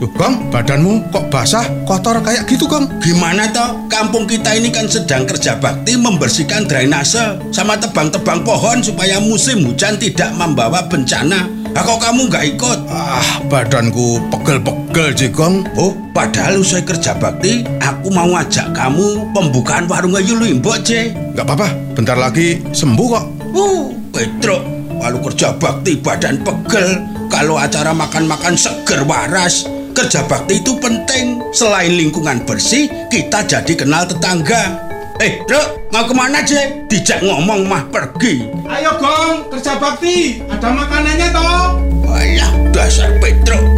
Gong, badanmu kok basah, kotor kayak gitu, Gong? Gimana toh? Kampung kita ini kan sedang kerja bakti membersihkan drainase sama tebang-tebang pohon supaya musim hujan tidak membawa bencana. Kok kamu nggak ikut? Badanku pegel-pegel, Jigong. Oh, padahal usai kerja bakti, aku mau ngajak kamu pembukaan warung ayu Limbo, C. Nggak apa-apa, bentar lagi sembuh kok. Petro, kalau kerja bakti badan pegel, kalau acara makan-makan seger waras. Kerja bakti itu penting. Selain lingkungan bersih, kita jadi kenal tetangga. Truk, mau kemana, C? Dijak ngomong mah pergi. Ayo Gong, kerja bakti. Ada makanannya toh. Alah, dasar Petro.